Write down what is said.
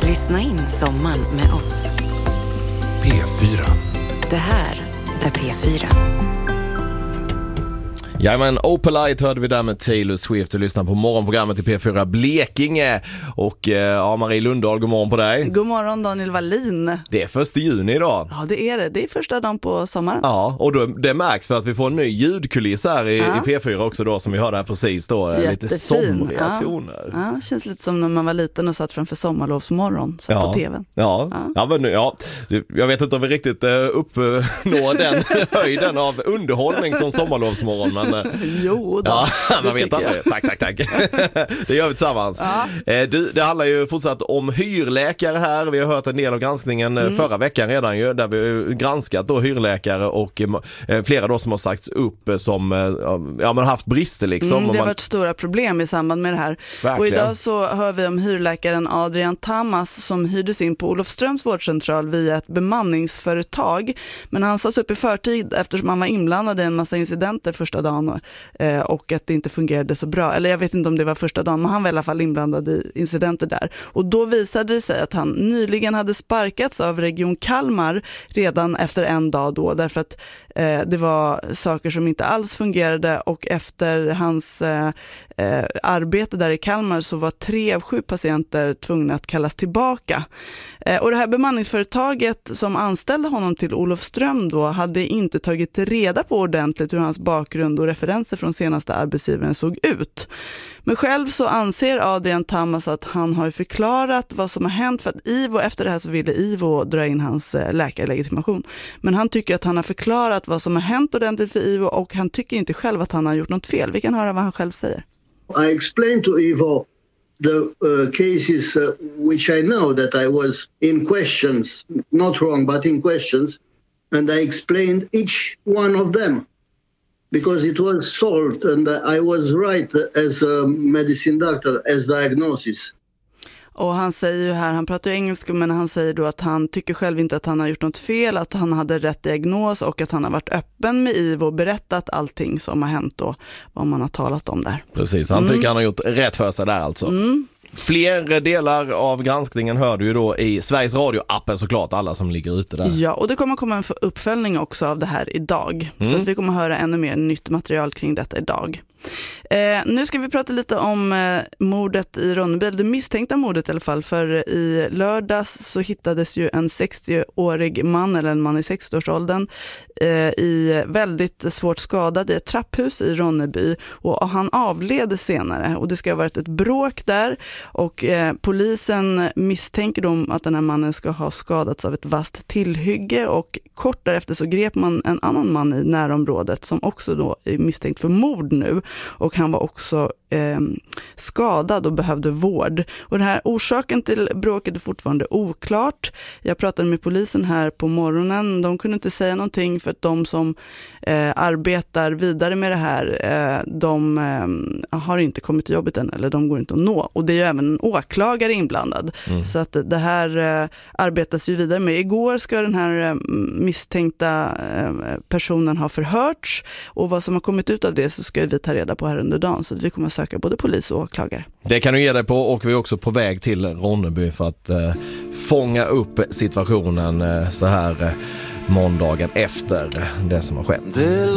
Lyssna in sommaren med oss. P4. Det här är P4. Jajamän, Opalite hörde vi där med Taylor Swift och lyssnar på morgonprogrammet i P4 Blekinge. Och Marie Lundahl, god morgon på dig. God morgon Daniel Wallin. Det är 1 juni idag. Ja, det är det. Det är första dagen på sommaren. Ja, och då, det märks för att vi får en ny ljudkuliss här i P4 också då, som vi hörde här precis då. Jättefin. Lite somriga toner. Ja, känns lite som när man var liten och satt framför sommarlovsmorgon på tvn. Jag vet inte om vi riktigt uppnår den höjden av underhållning som sommarlovsmorgon, men jo då, man vet aldrig. Tack. Det gör vi tillsammans. Det handlar ju fortsatt om hyrläkare här. Vi har hört en del av granskningen förra veckan redan ju, där vi granskat då hyrläkare och flera då som har sagts upp som man haft brister liksom. Det har varit stora problem i samband med det här. Verkligen. Och idag så hör vi om hyrläkaren Adrian Tamas som hyrdes in på Olofströms vårdcentral via ett bemanningsföretag. Men han sades upp i förtid eftersom han var inblandad i en massa incidenter första dagen och att det inte fungerade så bra. Eller jag vet inte om det var första dagen, men han var i alla fall inblandad i incidenter där. Och då visade det sig att han nyligen hade sparkats av Region Kalmar redan efter en dag då, därför att det var saker som inte alls fungerade, och efter hans arbete där i Kalmar så var 3 av 7 patienter tvungna att kallas tillbaka. Och det här bemanningsföretaget som anställde honom till Olofström då hade inte tagit reda på ordentligt hur hans bakgrund och referenser från senaste arbetsgivaren såg ut. Men själv så anser Adrian Tamas att han har förklarat vad som har hänt, för att efter det här så ville Ivo dra in hans läkarlegitimation. Men han tycker att han har förklarat vad som har hänt ordentligt för Ivo, och han tycker inte själv att han har gjort något fel. Vi kan höra vad han själv säger. I explained to Ivo the cases which I know that I was in questions, not wrong, but in questions, and I explained each one of them because it was solved and I was right as a medicine doctor as diagnosis. Och han säger ju här, han pratar ju engelska, men han säger då att han tycker själv inte att han har gjort något fel, att han hade rätt diagnos och att han har varit öppen med Ivo och berättat allting som har hänt och vad man har talat om där. Precis, han tycker han har gjort rätt för sig där alltså. Fler delar av granskningen hör du ju då i Sveriges Radio-appen såklart, alla som ligger ute där. Ja, och det kommer komma en uppföljning också av det här idag. Så att vi kommer höra ännu mer nytt material kring detta idag. Nu ska vi prata lite om mordet i Ronneby, det misstänkta mordet i alla fall, för i lördags så hittades ju en 60-årig man, eller en man i 60-årsåldern, i väldigt svårt skadad i ett trapphus i Ronneby, och han avled senare, och det ska ha varit ett bråk där, och polisen misstänker då att den här mannen ska ha skadats av ett vasst tillhygge, och kort därefter så grep man en annan man i närområdet som också då är misstänkt för mord nu, och han var också skadad och behövde vård. Och den här orsaken till bråket är fortfarande oklart. Jag pratade med polisen här på morgonen. De kunde inte säga någonting, för att de som arbetar vidare med det här, de har inte kommit till jobbet än, eller de går inte att nå. Och det är ju även en åklagare inblandad. Så att det här arbetas ju vidare med. Igår ska den här misstänkta personen ha förhörts, och vad som har kommit ut av det så ska vi ta reda på här under dagen, så att vi kommer att söka både polis och åklagare. Det kan du ge dig på, och vi är också på väg till Ronneby för att fånga upp situationen så här måndagen efter det som har skett.